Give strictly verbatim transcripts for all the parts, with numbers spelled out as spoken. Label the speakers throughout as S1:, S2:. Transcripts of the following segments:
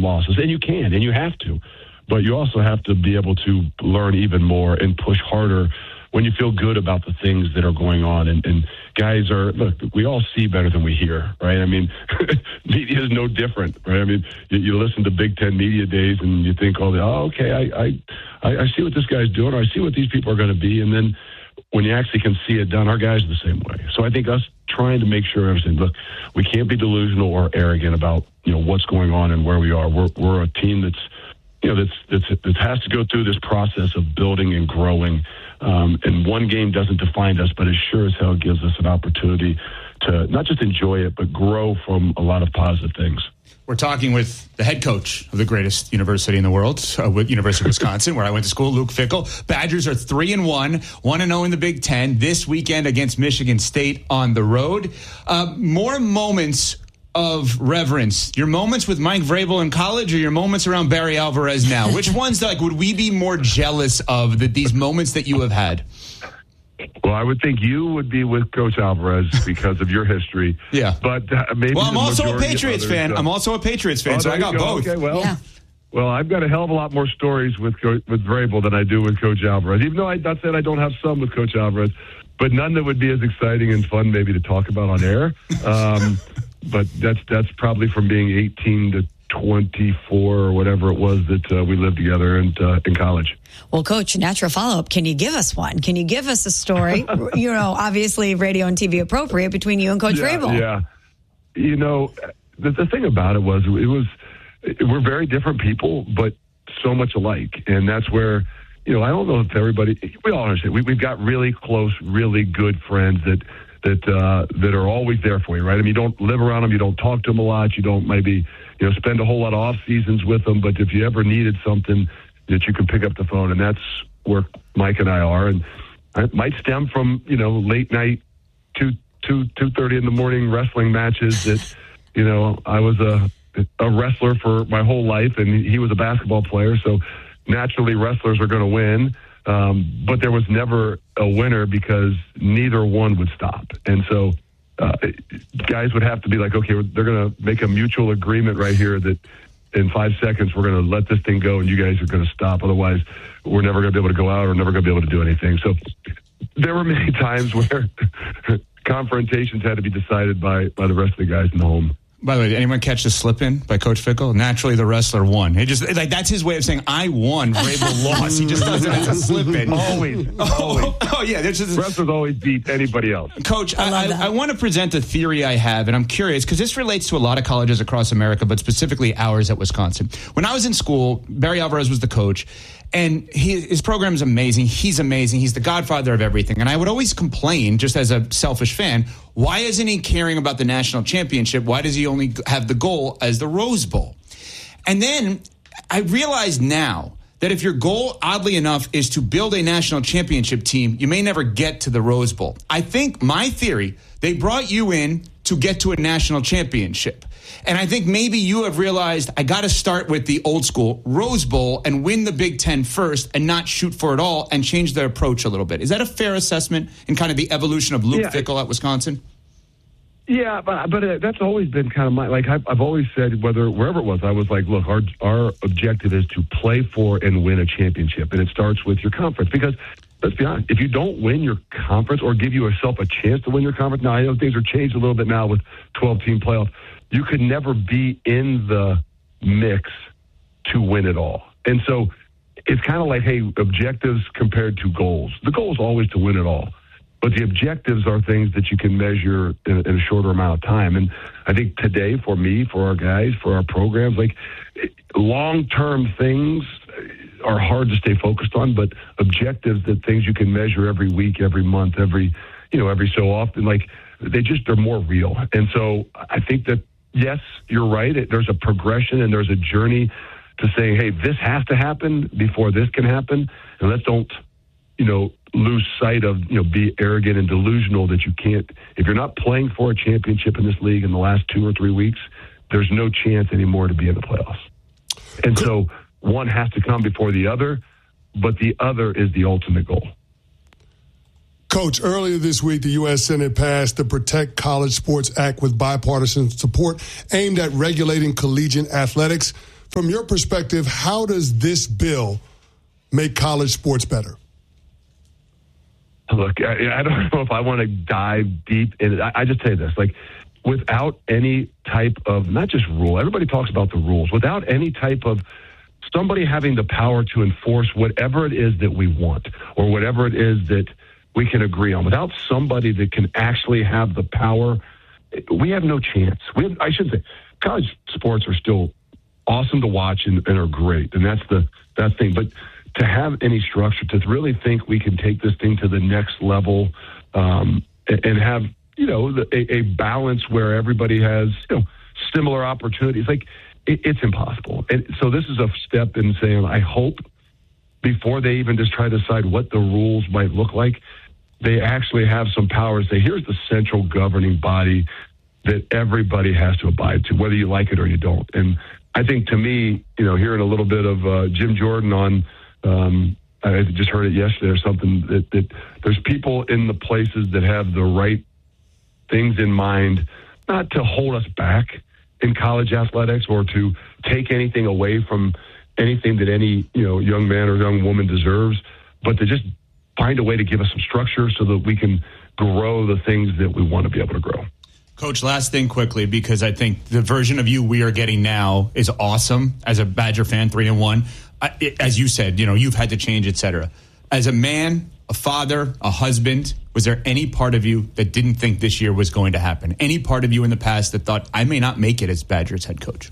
S1: losses, and you can, and you have to. But you also have to be able to learn even more and push harder when you feel good about the things that are going on. And, and guys are, look, we all see better than we hear, right? I mean, media is no different, right? I mean, you, you listen to Big Ten media days and you think, oh, oh okay, I, I, I see what this guy's doing, or I see what these people are going to be. And then when you actually can see it done, our guys are the same way. So I think us trying to make sure everything, look, we can't be delusional or arrogant about, you know, what's going on and where we are. We're, we're a team that's, you know, that's, that's, that has to go through this process of building and growing. Um, and one game doesn't define us, but it sure as hell gives us an opportunity to not just enjoy it, but grow from a lot of positive things.
S2: We're talking with the head coach of the greatest university in the world, uh, University of Wisconsin, where I went to school, Luke Fickell. Badgers are three and one, one and zero in the Big Ten this weekend against Michigan State on the road. Uh, more moments of reverence, your moments with Mike Vrabel in college, or your moments around Barry Alvarez now? Which ones, like, would we be more jealous of, that these moments that you have had?
S1: Well, I would think you would be with Coach Alvarez because of your history.
S2: Yeah.
S1: But uh, maybe
S2: Well, I'm also a Patriots
S1: others,
S2: fan.
S1: Uh,
S2: I'm also a Patriots fan,
S1: oh,
S2: so I got
S1: go.
S2: both.
S1: Okay, well,
S3: yeah.
S1: well, I've got a hell of a lot more stories with Co- with Vrabel than I do with Coach Alvarez, even though I'm not saying I don't have some with Coach Alvarez, but none that would be as exciting and fun maybe to talk about on air. Um, but that's that's probably from being eighteen to twenty-four or whatever it was that uh, we lived together in, uh, in college.
S3: Well, Coach, natural follow-up, can you give us one? Can you give us a story, you know, obviously radio and T V appropriate, between you and Coach
S1: yeah,
S3: Vrabel?
S1: Yeah. You know, the, the thing about it was, it was, we're very different people, but so much alike. And that's where, you know, I don't know if everybody, we all understand, we, we've got really close, really good friends that, that, uh, that are always there for you, right? I mean, you don't live around them, you don't talk to them a lot, you don't maybe, you know, spend a whole lot of off seasons with them, but if you ever needed something, that you can pick up the phone, and that's where Mike and I are. And it might stem from, you know, late night, two, two, two thirty in the morning wrestling matches that, you know, I was a, a wrestler for my whole life, and he was a basketball player. So naturally wrestlers are going to win. Um, but there was never a winner because neither one would stop. And so uh, guys would have to be like, okay, they're going to make a mutual agreement right here that in five seconds, we're going to let this thing go, and you guys are going to stop. Otherwise, we're never going to be able to go out or never going to be able to do anything. So there were many times where confrontations had to be decided by, by the rest of the guys in the home.
S2: By the way, did anyone catch the slip in by Coach Fickell? Naturally, the wrestler won. He just like that's his way of saying I won. Vrabel lost. He just does it as a slip in.
S1: Always, always.
S2: Oh, oh yeah, there's just
S1: wrestlers always beat anybody else.
S2: Coach, I, I, I want to present a theory I have, and I'm curious because this relates to a lot of colleges across America, but specifically ours at Wisconsin. When I was in school, Barry Alvarez was the coach. And he, his program is amazing. He's amazing. He's the godfather of everything. And I would always complain, just as a selfish fan, why isn't he caring about the national championship? Why does he only have the goal as the Rose Bowl? And then I realize now that if your goal, oddly enough, is to build a national championship team, you may never get to the Rose Bowl. I think my theory, they brought you in to get to a national championship. And I think maybe you have realized I got to start with the old school Rose Bowl and win the Big Ten first and not shoot for it all and change their approach a little bit. Is that a fair assessment in kind of the evolution of Luke
S1: yeah.
S2: Fickell at Wisconsin?
S1: Yeah, but but uh, that's always been kind of my, like I've, I've always said, whether wherever it was, I was like, look, our our objective is to play for and win a championship. And it starts with your conference because, let's be honest, if you don't win your conference or give yourself a chance to win your conference, now I know things are changed a little bit now with twelve-team playoff. You could never be in the mix to win it all. And so it's kind of like, hey, objectives compared to goals. The goal is always to win it all. But the objectives are things that you can measure in, in a shorter amount of time. And I think today, for me, for our guys, for our programs, like long-term things are hard to stay focused on, but objectives, that things you can measure every week, every month, every, you know, every so often, like they just, they're more real. And so I think that, yes, you're right. It, there's a progression and there's a journey to saying, hey, this has to happen before this can happen. And let's don't, you know, lose sight of, you know, be arrogant and delusional that you can't, if you're not playing for a championship in this league in the last two or three weeks, there's no chance anymore to be in the playoffs. And so one has to come before the other, but the other is the ultimate goal.
S4: Coach, earlier this week, the U S Senate passed the Protect College Sports Act with bipartisan support aimed at regulating collegiate athletics. from your perspective, how does this bill make college sports better?
S1: Look, I, I don't know if I want to dive deep in it. I, I just say this, like, without any type of, not just rule, everybody talks about the rules, without any type of somebody having the power to enforce whatever it is that we want or whatever it is that we can agree on, without somebody that can actually have the power, we have no chance. We have, I should say, college sports are still awesome to watch and, and are great, and that's the that thing. But to have any structure, to really think we can take this thing to the next level, um, and, and have, you know, the, a, a balance where everybody has, you know, similar opportunities, like it, it's impossible. And so this is a step in saying, I hope before they even just try to decide what the rules might look like, they actually have some power to say, here's the central governing body that everybody has to abide to, whether you like it or you don't. And I think, to me, you know, hearing a little bit of uh, Jim Jordan on, um, I just heard it yesterday or something, that, that there's people in the places that have the right things in mind, not to hold us back in college athletics or to take anything away from anything that any, you know, young man or young woman deserves, but to just find a way to give us some structure so that we can grow the things that we want to be able to grow.
S2: Coach, last thing quickly, because I think the version of you we are getting now is awesome as a Badger fan, three and one. I, it, as you said, you know, you've had to change, et cetera. As a man, a father, a husband, was there any part of you that didn't think this year was going to happen? Any part of you in the past that thought, I may not make it as Badgers head coach?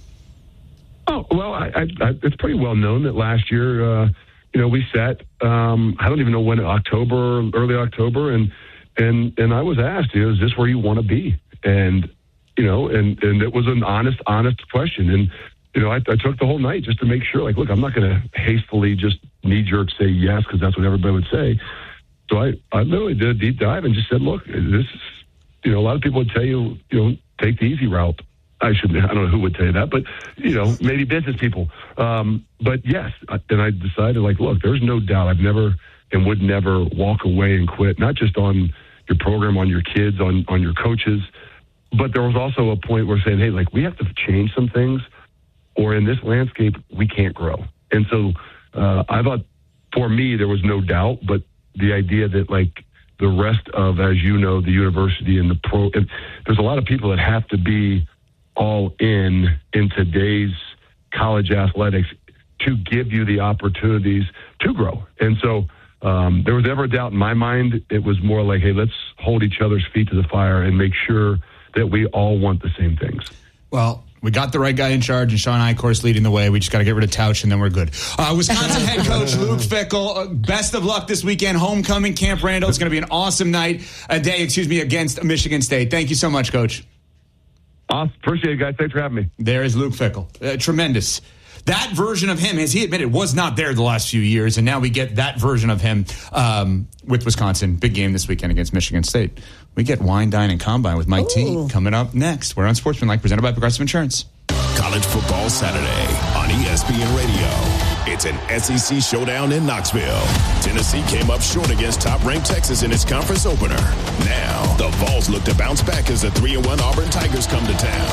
S1: Oh, well, I, I, I, it's pretty well known that last year, uh, you know, we sat, um, I don't even know when, October, early October, and and and I was asked, you know, is this where you want to be? And, you know, and, and it was an honest, honest question. And, you know, I, I took the whole night just to make sure, like, look, I'm not going to hastily just knee-jerk say yes because that's what everybody would say. So I, I literally did a deep dive and just said, look, this is, you know, a lot of people would tell you, you know, take the easy route. I shouldn't, I don't know who would tell you that, but, you know, maybe business people. Um, but yes, and I decided, like, look, there's no doubt I've never and would never walk away and quit, not just on your program, on your kids, on, on your coaches. But there was also a point where saying, hey, like, we have to change some things, or in this landscape, we can't grow. And so uh, I thought, for me, there was no doubt, but the idea that, like, the rest of, as you know, the university and the pro, and there's a lot of people that have to be all in in today's college athletics to give you the opportunities to grow. And so um, there was never a doubt in my mind. It was more like, hey, let's hold each other's feet to the fire and make sure that we all want the same things.
S2: Well, we got the right guy in charge, and Sean Eichhorst leading the way. We just got to get rid of Tausch, and then we're good. Uh, Wisconsin head coach Luke Fickell, uh, best of luck this weekend. Homecoming, Camp Randall. It's going to be an awesome night, a day, excuse me, against Michigan State. Thank you so much, Coach.
S1: Awesome. Appreciate it, guys. Thanks for having me.
S2: There is Luke Fickell. Uh, tremendous. That version of him, as he admitted, was not there the last few years, and now we get that version of him um, with Wisconsin. Big game this weekend against Michigan State. We get Wine, Dine, and Combine with Mike T coming up next. We're on Sportsmanlike, presented by Progressive Insurance.
S5: College Football Saturday on E S P N Radio. It's an S E C showdown in Knoxville. Tennessee came up short against top-ranked Texas in its conference opener. Now, the Vols look to bounce back as the three and one Auburn Tigers come to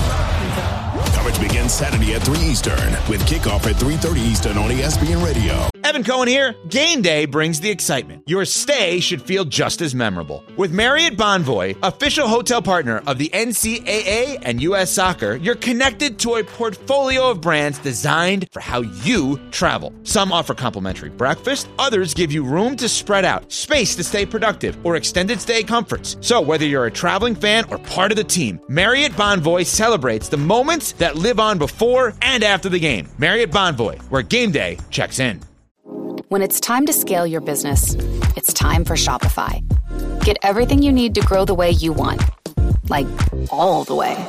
S5: town. Coverage begins Saturday at three Eastern with kickoff at three thirty Eastern on E S P N Radio.
S6: Evan Cohen here. Game day brings the excitement. Your stay should feel just as memorable. With Marriott Bonvoy, official hotel partner of the N C double A and U S Soccer, you're connected to a portfolio of brands designed for how you travel. Some offer complimentary breakfast, others give you room to spread out, space to stay productive, or extended stay comforts. So whether you're a traveling fan or part of the team, Marriott Bonvoy celebrates the moments that live on before and after the game. Marriott Bonvoy, where game day checks in.
S7: When it's time to scale your business, it's time for Shopify. Get everything you need to grow the way you want. Like, all the way.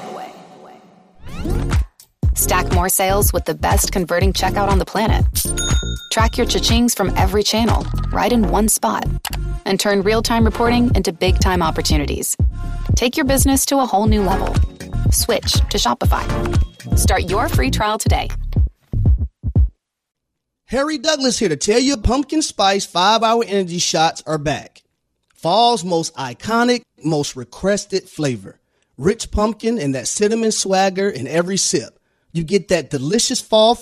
S7: Stack more sales with the best converting checkout on the planet. Track your cha-chings from every channel, right in one spot. And turn real-time reporting into big-time opportunities. Take your business to a whole new level. Switch to Shopify. Start your free trial today.
S8: Harry Douglas here to tell you pumpkin spice five-hour energy shots are back. Fall's most iconic, most requested flavor. Rich pumpkin and that cinnamon swagger in every sip. You get that delicious fall